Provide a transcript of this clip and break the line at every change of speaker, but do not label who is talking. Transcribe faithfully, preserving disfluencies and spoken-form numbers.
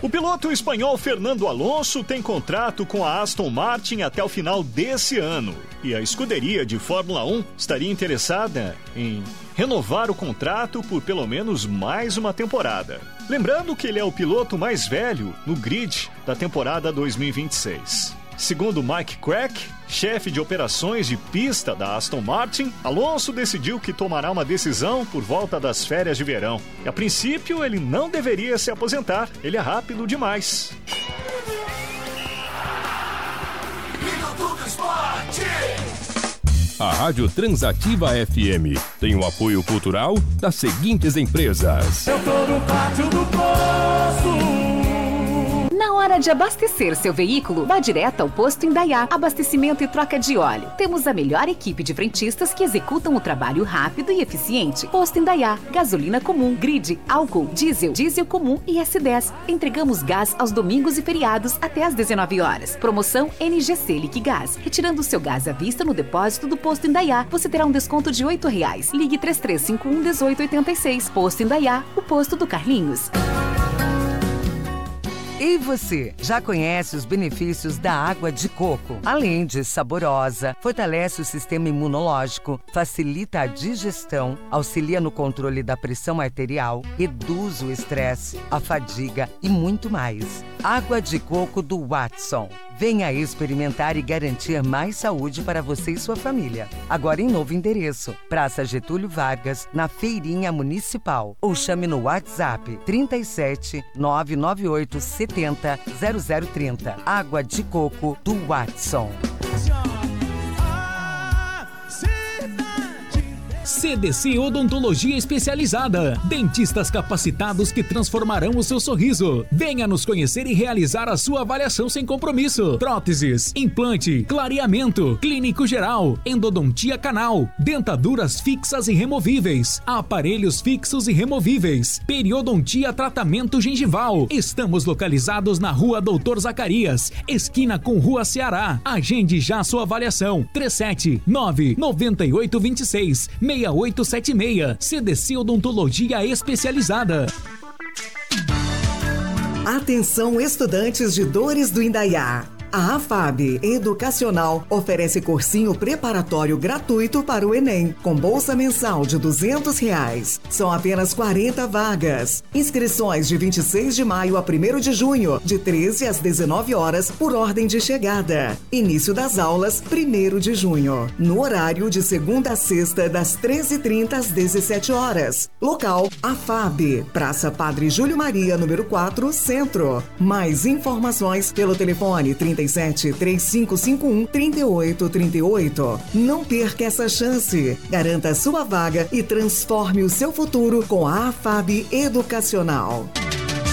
O piloto espanhol Fernando Alonso tem contrato com a Aston Martin até o final desse ano. E a escuderia de Fórmula um estaria interessada em renovar o contrato por pelo menos mais uma temporada. Lembrando que ele é o piloto mais velho no grid da temporada dois mil e vinte e seis. Segundo Mike Crack, chefe de operações de pista da Aston Martin, Alonso decidiu que tomará uma decisão por volta das férias de verão. E a princípio ele não deveria se aposentar, ele é rápido demais.
A Rádio Transativa F M tem o apoio cultural das seguintes empresas.
Eu tô no pátio do posto.
Na hora de abastecer seu veículo, vá direto ao Posto Indaiá. Abastecimento e troca de óleo. Temos a melhor equipe de frentistas que executam o trabalho rápido e eficiente. Posto Indaiá. Gasolina comum, grid, álcool, diesel, diesel comum e S dez. Entregamos gás aos domingos e feriados até às dezenove horas. Promoção N G C Liquigás. Retirando o seu gás à vista no depósito do Posto Indaiá, você terá um desconto de oito reais. Ligue três três cinco um, um oito oito seis. Posto Indaiá, o posto do Carlinhos.
E você, já conhece os benefícios da água de coco? Além de saborosa, fortalece o sistema imunológico, facilita a digestão, auxilia no controle da pressão arterial, reduz o estresse, a fadiga e muito mais. Água de coco do Watson. Venha experimentar e garantir mais saúde para você e sua família. Agora em novo endereço, Praça Getúlio Vargas, na Feirinha Municipal. Ou chame no WhatsApp trinta e sete, nove nove oito sete zero, zero zero três zero. Água de coco do Watson.
C D C Odontologia Especializada. Dentistas capacitados que transformarão o seu sorriso. Venha nos conhecer e realizar a sua avaliação sem compromisso. Próteses, implante, clareamento, clínico geral, endodontia canal, dentaduras fixas e removíveis, aparelhos fixos e removíveis, periodontia tratamento gengival. Estamos localizados na Rua Doutor Zacarias, esquina com Rua Ceará. Agende já sua avaliação. três sete nove, nove oito dois seis, seis oito sete seis. C D C Odontologia Especializada.
Atenção, estudantes de Dores do Indaiá. A AFAB Educacional oferece cursinho preparatório gratuito para o Enem, com bolsa mensal de duzentos reais. São apenas quarenta vagas. Inscrições de vinte e seis de maio a primeiro de junho, de treze às dezenove horas, por ordem de chegada. Início das aulas, primeiro de junho. No horário de segunda a sexta, das treze e trinta às dezessete horas. Local, AFAB, Praça Padre Júlio Maria, número quatro, Centro. Mais informações pelo telefone trinta e sete, três cinco cinco um, três oito três oito. Não perca essa chance. Garanta sua vaga e transforme o seu futuro com a AFAB Educacional.